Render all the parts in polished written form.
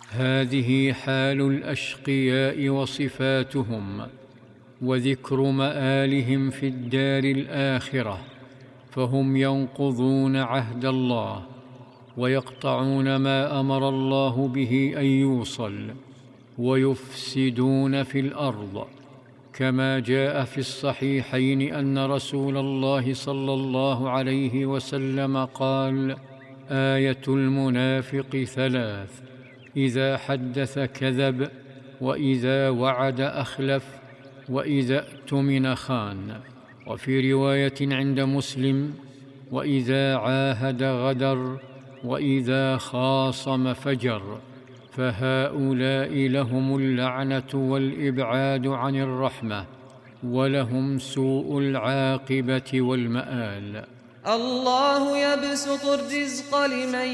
هذه حال الأشقياء وصفاتهم، وذكر مآلهم في الدار الآخرة، فهم ينقضون عهد الله ويقطعون ما أمر الله به أن يوصل، ويفسدون في الأرض، كما جاء في الصحيحين أن رسول الله صلى الله عليه وسلم قال: آية المنافق ثلاث: إذا حدث كذب، وإذا وعد أخلف، وإذا اؤتمن خان. وفي رواية عند مسلم: وإذا عاهد غدر، وإذا خاصم فجر. فهؤلاء لهم اللعنة والإبعاد عن الرحمة، ولهم سوء العاقبة والمآل. الله يبسط الرزق لمن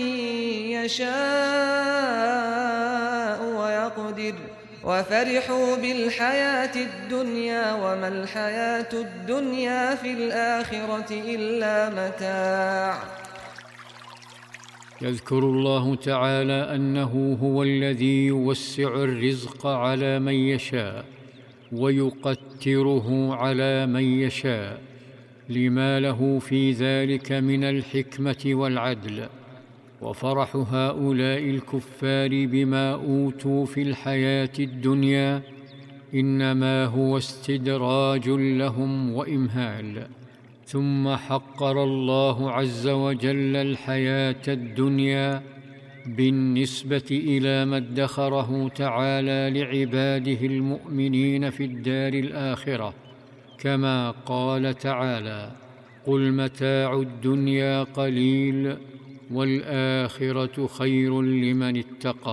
يشاء ويقدر، وفرحوا بالحياة الدنيا وما الحياة الدنيا في الآخرة إلا متاع. يذكر الله تعالى أنه هو الذي يوسع الرزق على من يشاء ويقتره على من يشاء، لما له في ذلك من الحكمة والعدل. وفرح هؤلاء الكفار بما أوتوا في الحياة الدنيا إنما هو استدراج لهم وإمهال. ثم حقر الله عز وجل الحياة الدنيا بالنسبة إلى ما ادخره تعالى لعباده المؤمنين في الدار الآخرة، كما قال تعالى: قل متاع الدنيا قليل والآخرة خير لمن اتقى.